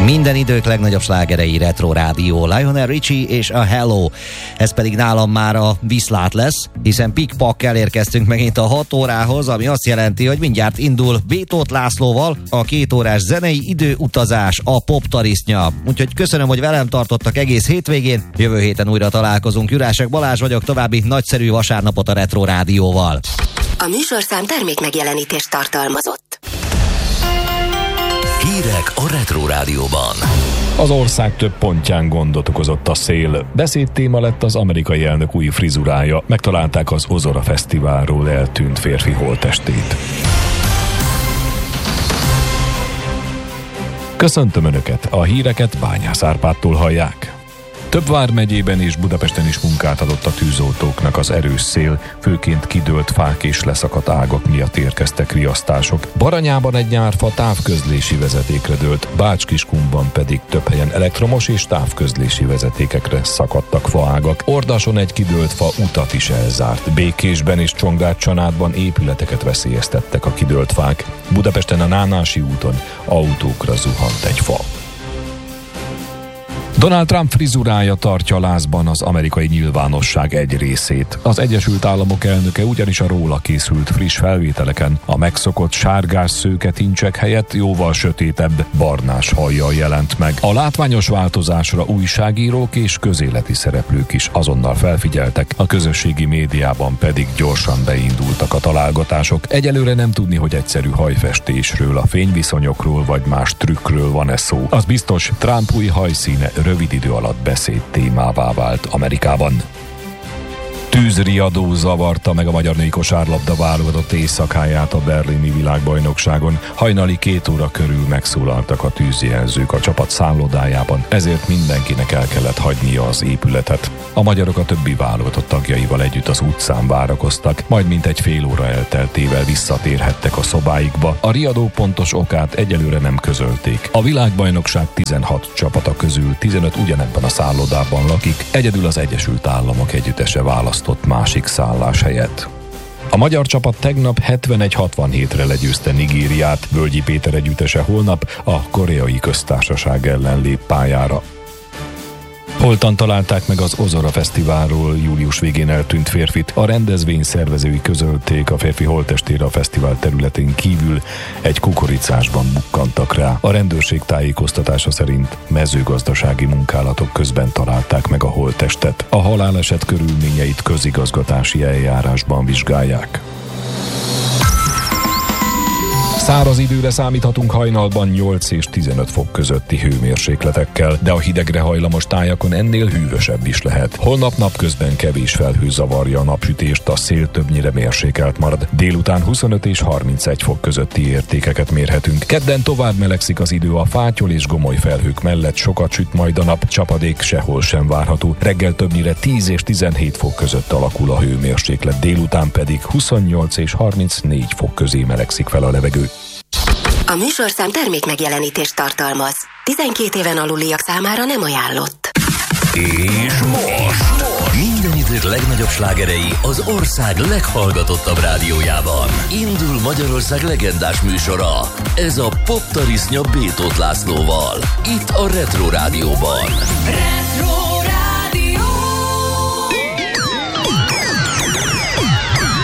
Minden idők legnagyobb slágerei Retro Rádió, Lionel Richie és a Hello. Ez pedig nálam már a viszlát lesz, hiszen pikpak elérkeztünk megint a 6 órához, ami azt jelenti, hogy mindjárt indul B. Tóth Lászlóval a 2 órás zenei időutazás, a poptarisztnya. Úgyhogy köszönöm, hogy velem tartottak egész hétvégén. Jövő héten újra találkozunk. Jurásek Balázs vagyok, további nagyszerű vasárnapot a Retro Rádióval. A műsorszám termékmegjelenítést tartalmazott. Hírek a Retro Rádióban. Az ország több pontján gondot okozott a szél. Beszédtéma lett az amerikai elnök új frizurája. Megtalálták az Ozora Fesztiválról eltűnt férfi holttestét. Köszöntöm Önöket, a híreket Bányász Árpádtól hallják. Több vármegyében és Budapesten is munkát adott a tűzoltóknak az erős szél, főként kidőlt fák és leszakadt ágak miatt érkeztek riasztások. Baranyában egy nyárfa távközlési vezetékre dőlt, Bács-Kiskunban pedig több helyen elektromos és távközlési vezetékekre szakadtak faágak. Ordason egy kidőlt fa utat is elzárt. Békésben és Csongrád-Csanádban épületeket veszélyeztettek a kidőlt fák. Budapesten a Nánási úton autókra zuhant egy fa. Donald Trump frizurája tartja lázban az amerikai nyilvánosság egy részét. Az Egyesült Államok elnöke ugyanis a róla készült friss felvételeken a megszokott sárgás-szőke tincsek helyett jóval sötétebb, barnás hajjal jelent meg. A látványos változásra újságírók és közéleti szereplők is azonnal felfigyeltek, a közösségi médiában pedig gyorsan beindultak a találgatások. Egyelőre nem tudni, hogy egyszerű hajfestésről, a fényviszonyokról vagy más trükkről van-e szó. Az biztos, Trump új hajszíne rövid idő alatt beszéd témává vált Amerikában. Tűzriadó zavarta meg a magyar női kosárlabda válogatott éjszakáját a berlini világbajnokságon. Hajnali 2 óra körül megszólaltak a tűzjelzők a csapat szállodájában, ezért mindenkinek el kellett hagynia az épületet. A magyarok a többi válogatott tagjaival együtt az utcán várakoztak, majd mintegy fél óra elteltével visszatérhettek a szobáikba. A riadó pontos okát egyelőre nem közölték. A világbajnokság 16 csapata közül 15 ugyanebben a szállodában lakik, egyedül az Egyesült Államok együttese választ másik szálláshelyet. A magyar csapat tegnap 71-67-re legyőzte Nigériát, Völgyi Péter együttese holnap a Koreai Köztársaság ellen lép pályára. Holtan találták meg az Ozora Fesztiválról július végén eltűnt férfit. A rendezvény szervezői közölték, a férfi holttestére a fesztivál területén kívül egy kukoricásban bukkantak rá. A rendőrség tájékoztatása szerint mezőgazdasági munkálatok közben találták meg a holttestet. A haláleset körülményeit közigazgatási eljárásban vizsgálják. Száraz időre számíthatunk hajnalban 8 és 15 fok közötti hőmérsékletekkel, de a hidegre hajlamos tájakon ennél hűvösebb is lehet. Holnap napközben kevés felhő zavarja a napsütést, a szél többnyire mérsékelt marad. Délután 25 és 31 fok közötti értékeket mérhetünk. Kedden tovább melegszik az idő, a fátyol és gomoly felhők mellett sokat süt majd a nap, csapadék sehol sem várható. Reggel többnyire 10 és 17 fok között alakul a hőmérséklet, délután pedig 28 és 34 fok közé melegszik fel a levegő. A műsorszám termékmegjelenítést tartalmaz. 12 éven aluliak számára nem ajánlott. És most minden idők legnagyobb slágerei az ország leghallgatottabb rádiójában. Indul Magyarország legendás műsora. Ez a poptarisztnya B. Tóth Lászlóval. Itt a Retro Rádióban. Retro!